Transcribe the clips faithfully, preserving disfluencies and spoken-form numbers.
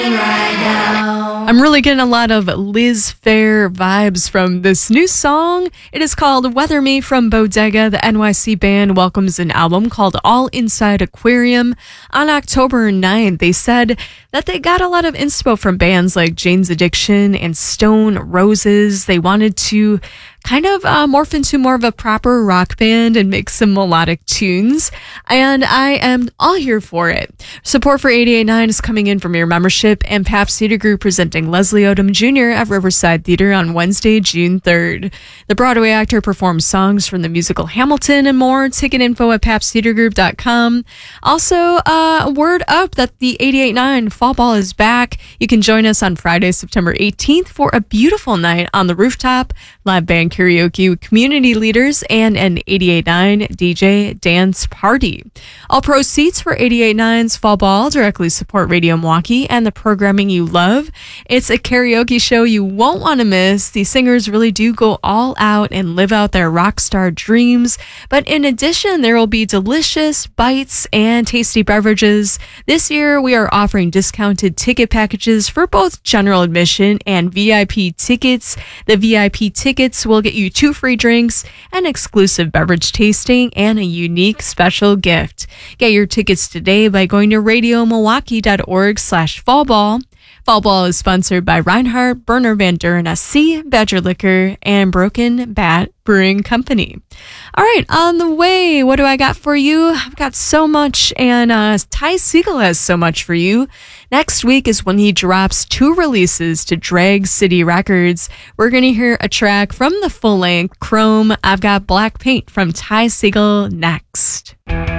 Right now. I'm really getting a lot of Liz Phair vibes from this new song. It is called Weather Me from Bodega. The N Y C band welcomes an album called All Inside Aquarium on October ninth. They said that they got a lot of inspo from bands like Jane's Addiction and Stone Roses. They wanted to kind of uh, morph into more of a proper rock band and make some melodic tunes. And I am all here for it. Support for eighty-eight point nine is coming in from your membership and Pabst Theater Group presenting Leslie Odom Junior at Riverside Theater on Wednesday, June third. The Broadway actor performs songs from the musical Hamilton and more. Ticket info at pabst theater group dot com. Also, uh, word up that the eighty-eight point nine Fall Ball is back. You can join us on Friday, September eighteenth for a beautiful night on the rooftop, live band karaoke with community leaders, and an eighty-eight point nine D J dance party. All proceeds for eighty-eight point nine's Fall Ball directly support Radio Milwaukee and the programming you love. It's a karaoke show you won't want to miss. The singers really do go all out and live out their rock star dreams. But in addition, there will be delicious bites and tasty beverages. This year, we are offering discounted ticket packages for both general admission and V I P tickets. The V I P tickets will get you two free drinks, an exclusive beverage tasting, and a unique special gift. Get your tickets today by going to radio milwaukee dot org slash fallball. Fall Ball is sponsored by Reinhardt, Berner Van Duren S C, Badger Liquor, and Broken Bat Brewing Company. All right, on the way, what do I got for you? I've got so much, and uh, Ty Segall has so much for you. Next week is when he drops two releases to Drag City Records. We're going to hear a track from the full-length Chrome. I've got Black Paint from Ty Segall next.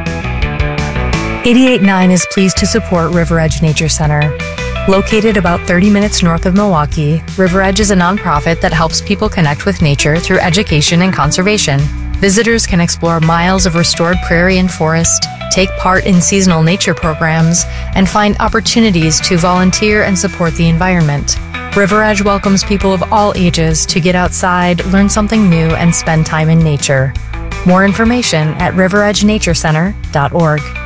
eighty-eight point nine is pleased to support River Edge Nature Center. Located about thirty minutes north of Milwaukee, River Edge is a nonprofit that helps people connect with nature through education and conservation. Visitors can explore miles of restored prairie and forest, take part in seasonal nature programs, and find opportunities to volunteer and support the environment. River Edge welcomes people of all ages to get outside, learn something new, and spend time in nature. More information at river edge nature center dot org.